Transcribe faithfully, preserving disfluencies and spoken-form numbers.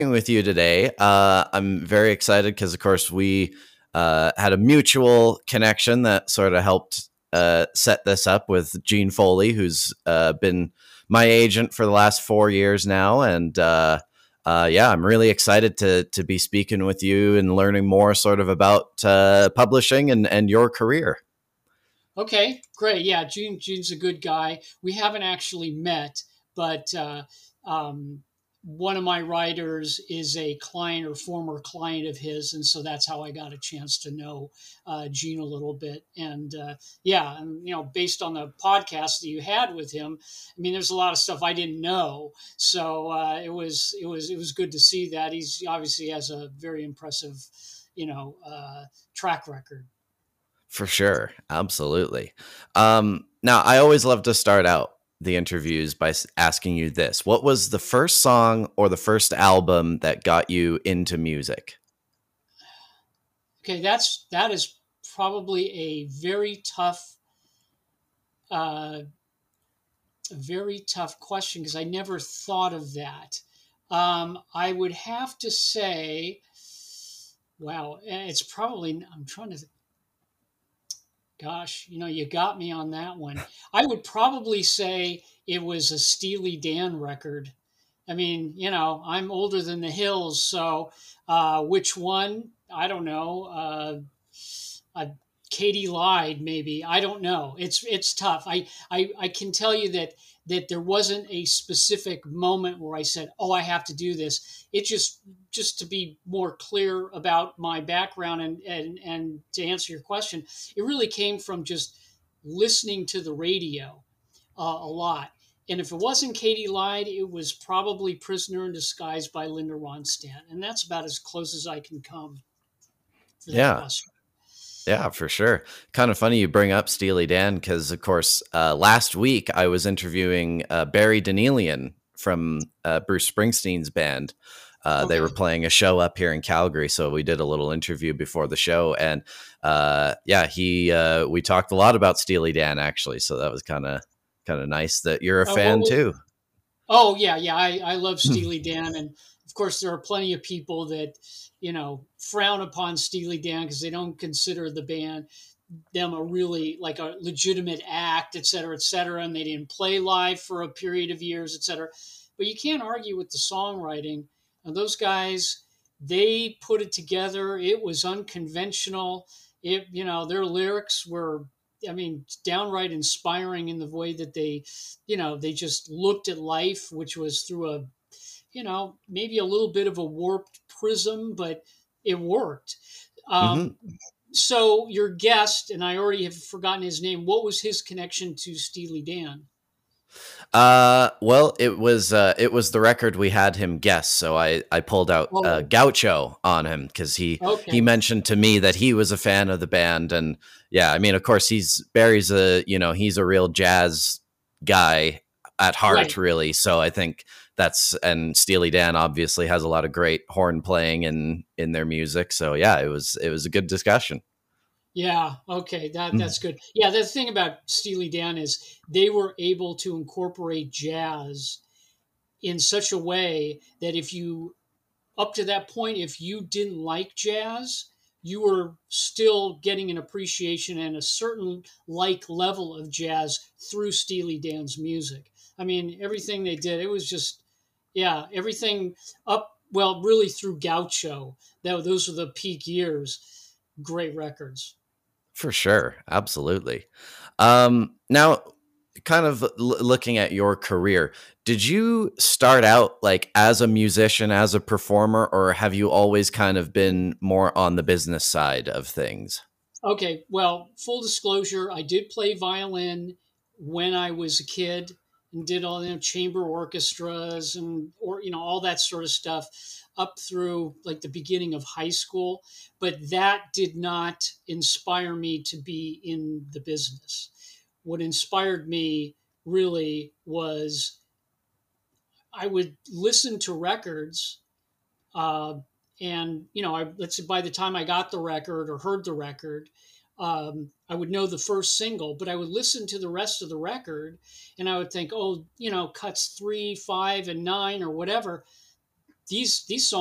with you today. Uh, I'm very excited because, of course, we uh, had a mutual connection that sort of helped uh, set this up with Gene Foley, who's uh, been my agent for the last four years now. And uh, uh, yeah, I'm really excited to to be speaking with you and learning more sort of about uh, publishing and, and your career. Okay, great. Yeah, Gene, Gene's a good guy. We haven't actually met, but uh, um, one of my writers is a client or former client of his, and so that's how I got a chance to know uh, Gene a little bit. And uh, yeah, and you know, based on the podcast that you had with him, I mean, there's a lot of stuff I didn't know, so uh, it was it was it was good to see that he's obviously has a very impressive, you know, uh, track record. For sure. Absolutely. Um, now, I always love to start out the interviews by asking you this. What was the first song or the first album that got you into music? Okay, that's that is probably a very tough, uh, very tough question because I never thought of that. Um, I would have to say, wow, it's probably. I'm trying to. Gosh, you know, you got me on that one. I would probably say it was a Steely Dan record. I mean, you know, I'm older than the hills, so uh, which one? I don't know. Uh, uh, Katie lied, maybe. I don't know. It's it's tough. I, I I can tell you that that there wasn't a specific moment where I said, "Oh, I have to do this." It just just to be more clear about my background and and and to answer your question, it really came from just listening to the radio uh, a lot. And if it wasn't Katie Lied, it was probably Prisoner in Disguise by Linda Ronstadt. And that's about as close as I can come for that Yeah. question. Yeah, for sure. Kind of funny you bring up Steely Dan because, of course, uh, last week I was interviewing uh, Barry Danielian from uh, Bruce Springsteen's band. Uh, they Okay. were playing a show up here in Calgary, so we did a little interview before the show, and uh, yeah, he uh, we talked a lot about Steely Dan actually. So that was kind of kind of nice that you're a Uh, what fan was, too. oh, yeah, yeah. I, I love Steely Dan. And of course, there are plenty of people that, you know, frown upon Steely Dan because they don't consider the band them a really like a legitimate act, et cetera, et cetera. And they didn't play live for a period of years, et cetera. But you can't argue with the songwriting. And those guys, they put it together. It was unconventional. It, you know, their lyrics were, I mean, downright inspiring in the way that they, you know, they just looked at life, which was through a, you know, maybe a little bit of a warped prism, but it worked. hmm Um, so your guest, and I already have forgotten his name. What was his connection to Steely Dan? Uh, well, it was uh, it was the record we had him guess, so I I pulled out uh, Oh, Gaucho on him because he he okay, mentioned to me that he was a fan of the band, and yeah, I mean, of course, he's Barry's a you know he's a real jazz guy at heart, right. really. So I think that's and Steely Dan obviously has a lot of great horn playing in in their music. So yeah, it was it was a good discussion. Yeah, okay, that Mm. that's good. Yeah, the thing about Steely Dan is they were able to incorporate jazz in such a way that if you up to that point, if you didn't like jazz, you were still getting an appreciation and a certain like level of jazz through Steely Dan's music. I mean, everything they did, it was just, yeah, everything up, well, really through Gaucho. That, those were the peak years. Great records. For sure, absolutely. Um, now, kind of l- looking at your career, did you start out like as a musician, as a performer, or have you always kind of been more on the business side of things? Okay, well, full disclosure, I did play violin when I was a kid and did all you know chamber orchestras and or you know all that sort of stuff up through like the beginning of high school, but that did not inspire me to be in the business. What inspired me really was I would listen to records uh, and you know, I, let's say by the time I got the record or heard the record, um, I would know the first single, but I would listen to the rest of the record, and I would think, oh, you know, cuts three, five, and nine, or whatever. these these songs